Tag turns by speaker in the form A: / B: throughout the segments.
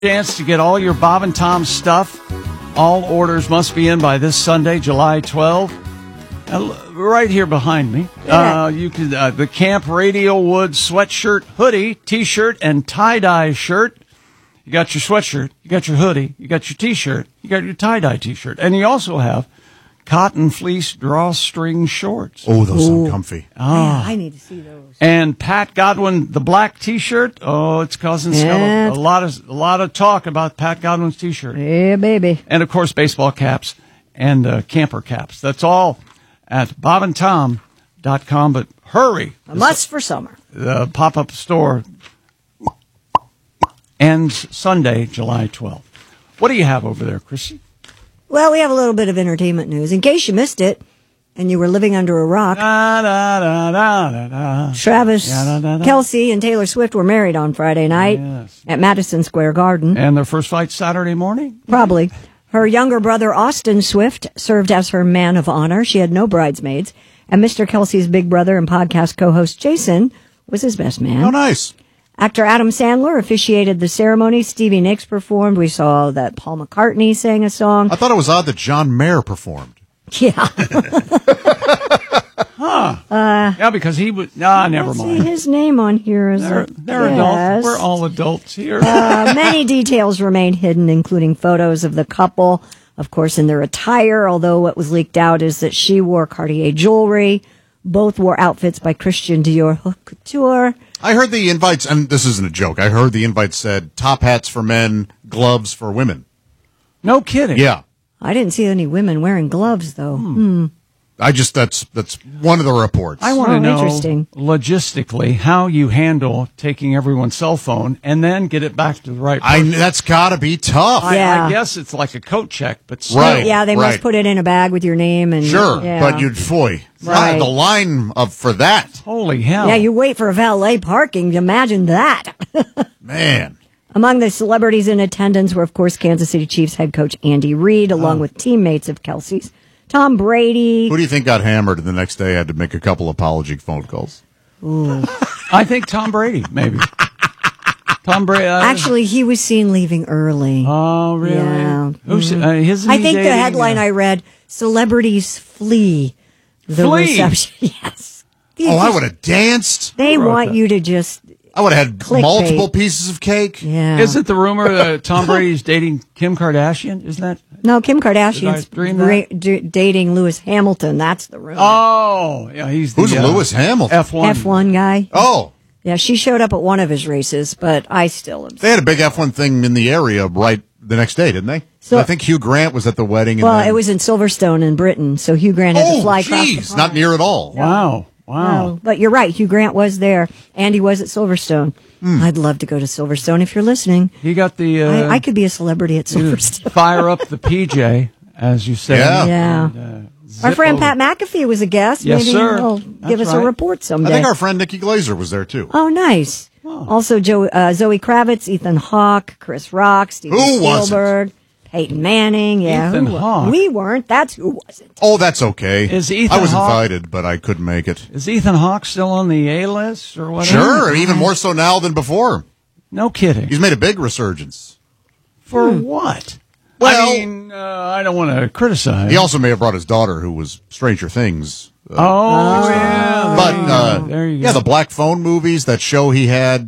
A: Chance to get all your Bob and Tom stuff. All orders must be in by this Sunday, July 12th. Right here behind me, you can the Camp Radio Wood sweatshirt, hoodie, T-shirt, and tie-dye shirt. You got your sweatshirt, you got your hoodie, you got your T-shirt, you got your tie-dye T-shirt, and you also have cotton fleece drawstring shorts.
B: Oh, those sound comfy.
C: Yeah, I need to see those.
A: And Pat Godwin, the black T-shirt. Oh, it's causing a lot of talk about Pat Godwin's T-shirt.
C: Yeah, baby.
A: And of course, baseball caps and camper caps. That's all at bobandtom.com. But hurry!
C: A must for summer.
A: The pop-up store ends Sunday, July 12th. What do you have over there, Chrissy?
C: Well, we have a little bit of entertainment news. In case you missed it and you were living under a rock, Travis Kelce and Taylor Swift were married on Friday night at Madison Square Garden.
A: And their first fight Saturday morning?
C: Probably. Her younger brother, Austin Swift, served as her man of honor. She had no bridesmaids. And Mr. Kelce's big brother and podcast co-host Jason was his best man.
B: Oh, nice.
C: Actor Adam Sandler officiated the ceremony. Stevie Nicks performed. We saw that Paul McCartney sang a song.
B: I thought it was odd that John Mayer performed.
C: Yeah.
A: Yeah, because he would... never mind.
C: See his name on here.
A: They're adults. We're all adults here.
C: Many details remain hidden, including photos of the couple, of course, in their attire, although what was leaked out is that she wore Cartier jewelry. Both wore outfits by Christian Dior Haute Couture.
B: I heard the invites, and this isn't a joke, I heard the invite said top hats for men, gloves for women.
A: No kidding.
B: Yeah.
C: I didn't see any women wearing gloves, though.
B: That's one of the reports.
A: I want to know
C: interesting.
A: Logistically how you handle taking everyone's cell phone and then get it back to the right person.
B: That's got to be tough.
C: Yeah.
A: I guess it's like a coat check, but still.
B: Right.
C: Yeah, they must put it in a bag with your name. And
B: Sure,
C: yeah.
B: but
C: Right.
B: the line for that.
A: Holy hell.
C: Yeah, you wait for valet parking. Imagine that.
B: Man.
C: Among the celebrities in attendance were, of course, Kansas City Chiefs head coach Andy Reid, along with teammates of Kelce's. Tom Brady.
B: Who do you think got hammered and the next day had to make a couple apology phone calls?
C: Ooh.
A: I think Tom Brady, maybe. Tom Brady.
C: Actually, he was seen leaving early.
A: Oh, really?
C: Yeah.
A: I
C: think the headline I read, celebrities flee the reception. Yes.
B: I would have danced.
C: They want you to just...
B: I would have had multiple pieces of cake.
C: Yeah.
A: Is it the rumor that Tom Brady's dating Kim Kardashian? Isn't that?
C: No, Kim Kardashian's dating Lewis Hamilton. That's the rumor.
A: Oh, yeah. Who's
B: Lewis Hamilton?
C: F1 guy.
B: Oh.
C: Yeah, she showed up at one of his races, but I still am.
B: They had a big F1 thing in the area right the next day, didn't they? So I think Hugh Grant was at the wedding.
C: It was in Silverstone in Britain, so Hugh Grant had to fly across the pond.
B: Not near at all.
A: Wow.
C: No, but you're right. Hugh Grant was there, and he was at Silverstone. I'd love to go to Silverstone if you're listening.
A: He got the...
C: I could be a celebrity at Silverstone.
A: Fire up the PJ, as you say.
C: Yeah. Our friend Pat McAfee was a guest.
A: Yes,
C: Maybe
A: sir.
C: he'll give us a report someday.
B: I think our friend Nikki Glaser was there, too.
C: Oh, nice. Oh. Also, Zoe Kravitz, Ethan Hawke, Chris Rock, Steven Spielberg, Peyton Manning. Yeah,
A: Ethan Hawke.
C: We weren't. That's who wasn't.
B: Oh, that's okay.
A: I
B: was invited, but I couldn't make it.
A: Is Ethan Hawke still on the A-list or whatever?
B: Sure, even more so now than before.
A: No kidding.
B: He's made a big resurgence.
A: For what?
B: Well,
A: I mean, I don't want to criticize.
B: He also may have brought his daughter, who was Stranger Things.
A: Yeah.
B: But,
A: there you go.
B: Yeah, the Black Phone movies, that show he had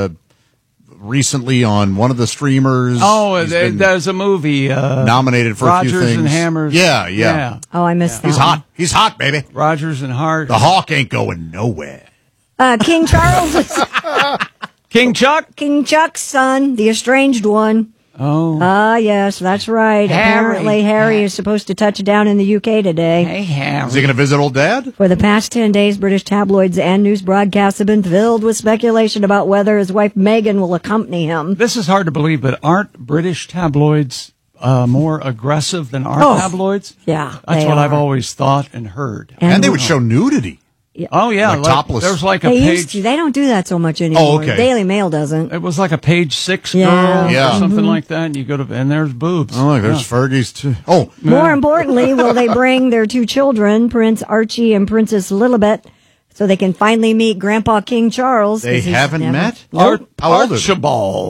B: recently on one of the streamers.
A: Oh, there's a movie.
B: Nominated for
A: Rodgers
B: a few things.
A: and Hammers.
B: Yeah.
C: Oh, I missed that.
B: He's hot. He's hot, baby.
A: Rodgers and Hart.
B: The Hawk ain't going nowhere.
C: King Charles.
A: King Chuck?
C: King Chuck's son, the estranged one.
A: Oh.
C: Yes, that's right. Apparently, Harry is supposed to touch down in the UK today.
A: Hey, Harry.
B: Is he going to visit old dad?
C: For the past 10 days, British tabloids and news broadcasts have been filled with speculation about whether his wife Meghan will accompany him.
A: This is hard to believe, but aren't British tabloids more aggressive than our tabloids?
C: Yeah.
A: That's what I've always thought and heard.
B: And they would show nudity.
C: Yeah.
A: Oh, yeah.
B: Like topless.
A: There was like a
C: They
A: page.
C: used to. They don't do that so much anymore.
B: Oh, okay.
C: Daily Mail doesn't.
A: It was like a page 6 girl
C: Yeah.
A: or something like that. And you go to, and there's boobs.
B: Oh, look, there's Fergie's too. Oh.
C: More importantly, will they bring their two children, Prince Archie and Princess Lilibet, so they can finally meet Grandpa King Charles?
B: They haven't met?
C: Nope.
B: How old is he?
A: Archibald.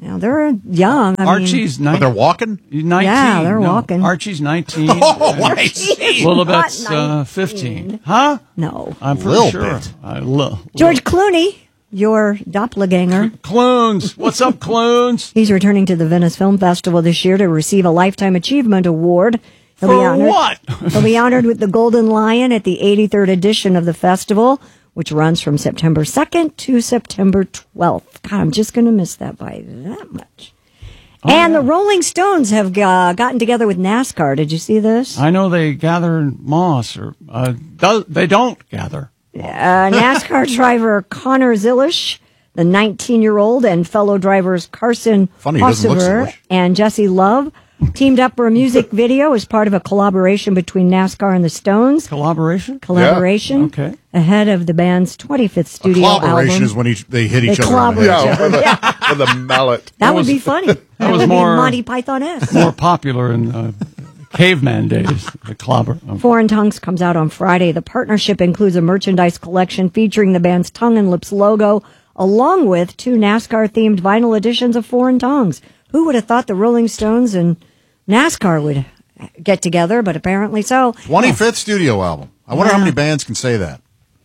C: Now, they're young.
A: Archie's
B: But
A: 19.
B: they're walking?
A: 19.
C: Yeah, they're walking.
A: Archie's 19.
B: Oh, I see.
A: Lilibet's
C: Not
A: 15. Huh?
C: No.
A: I'm pretty
B: Lil
A: sure.
B: bit.
C: George Clooney, your doppelganger.
A: Clunes. What's up, Clunes?
C: He's returning to the Venice Film Festival this year to receive a Lifetime Achievement Award. He'll be
A: For
C: honored.
A: what?
C: He'll be honored with the Golden Lion at the 83rd edition of the festival, which runs from September 2nd to September 12th. God, I'm just going to miss that by that much. The Rolling Stones have gotten together with NASCAR. Did you see this?
A: I know they gather moss, or they don't gather.
C: NASCAR driver Connor Zilisch, the 19-year-old, and fellow drivers Carson
B: Funny, he doesn't look
C: Hocevar
B: Zilisch.
C: and Jesse Love teamed up for a music video as part of a collaboration between NASCAR and the Stones.
A: Collaboration?
C: Collaboration.
A: Yeah. Okay.
C: Ahead of the band's 25th studio
B: Collaboration
C: album.
B: is when they hit each
C: They
B: other. on the
C: clobber
B: head.
C: each other.
D: With a mallet.
C: That would be funny. That
A: was
C: would
A: more-
C: be Monty Python-esque.
A: More popular in caveman days. The clobber.
C: Foreign Tongues comes out on Friday. The partnership includes a merchandise collection featuring the band's Tongue and Lips logo, along with 2 NASCAR-themed vinyl editions of Foreign Tongues. Who would have thought the Rolling Stones and NASCAR would get together, but apparently so.
B: 25th studio album. I wonder how many bands can say that.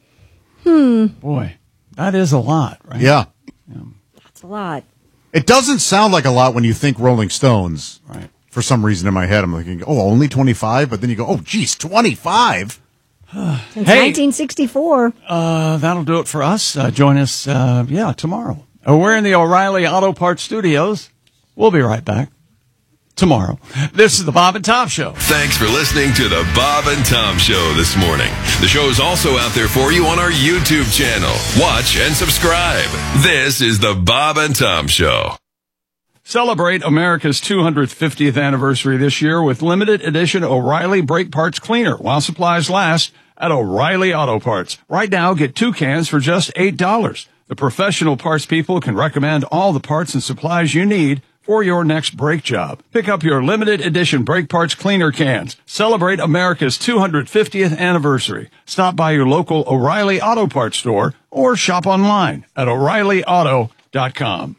A: Boy, that is a lot, right?
B: Yeah.
C: That's a lot.
B: It doesn't sound like a lot when you think Rolling Stones.
A: Right.
B: For some reason in my head, I'm thinking, oh, only 25? But then you go, oh, geez, 25?
C: Since
A: Hey.
C: 1964.
A: That'll do it for us. Join us, tomorrow. We're in the O'Reilly Auto Parts Studios. We'll be right back tomorrow. This is the Bob and Tom Show.
E: Thanks for listening to the Bob and Tom Show this morning. The show is also out there for you on our YouTube channel. Watch and subscribe. This is the Bob and Tom Show.
A: Celebrate America's 250th anniversary this year with limited edition O'Reilly Brake Parts Cleaner while supplies last at O'Reilly Auto Parts. Right now, get 2 cans for just $8. The professional parts people can recommend all the parts and supplies you need for your next brake job. Pick up your limited edition brake parts cleaner cans. Celebrate America's 250th anniversary. Stop by your local O'Reilly Auto Parts store or shop online at O'ReillyAuto.com.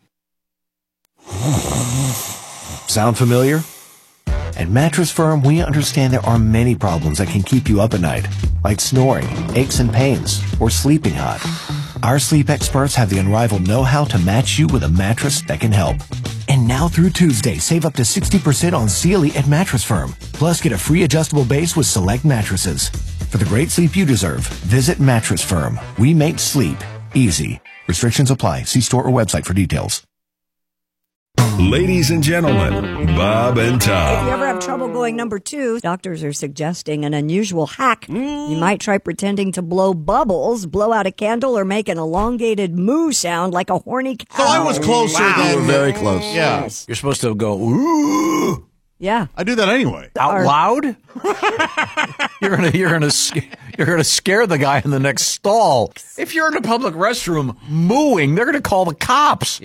F: Sound familiar? At Mattress Firm, we understand there are many problems that can keep you up at night, like snoring, aches and pains, or sleeping hot. Our sleep experts have the unrivaled know-how to match you with a mattress that can help. And now through Tuesday, save up to 60% on Sealy at Mattress Firm. Plus, get a free adjustable base with select mattresses. For the great sleep you deserve, visit Mattress Firm. We make sleep easy. Restrictions apply. See store or website for details.
E: Ladies and gentlemen, Bob and
C: If you
E: Tom.
C: ever have trouble going number 2, doctors are suggesting an unusual hack. You might try pretending to blow bubbles, blow out a candle, or make an elongated moo sound like a horny cow.
B: So I was closer than...
D: You were very close.
B: Yeah.
C: Yes.
D: You're supposed to go, ooh,
C: Yeah.
B: I do that anyway.
D: out loud? you're gonna scare the guy in the next stall. If you're in a public restroom mooing, they're gonna call the cops.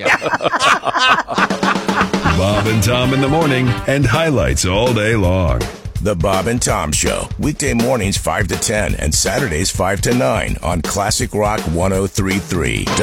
E: Bob and Tom in the morning and highlights all day long.
G: The Bob and Tom Show, weekday mornings 5 to 10 and Saturdays 5 to 9 on Classic Rock 103.3.